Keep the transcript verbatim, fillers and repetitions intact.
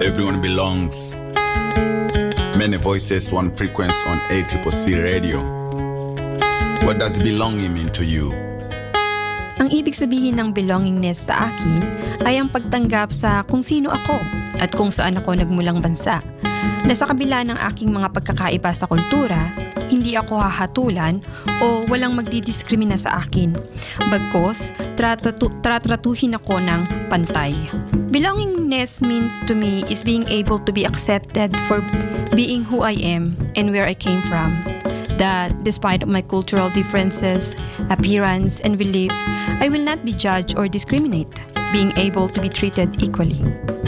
Everyone belongs. Many voices, one frequency on A C C C Radio. What does belonging mean to you? Ang ibig sabihin ng belongingness sa akin ay ang pagtanggap sa kung sino ako at kung saan ako nagmulang bansa. Na sa kabila ng aking mga pagkakaiba sa kultura, hindi ako hahatulan o walang magdidiskrimina sa akin. Bagkos, tratratu- tratratuhin ako ng pantay. Belongingness means to me is being able to be accepted for being who I am and where I came from. That despite of my cultural differences, appearance, and beliefs, I will not be judged or discriminate, being able to be treated equally.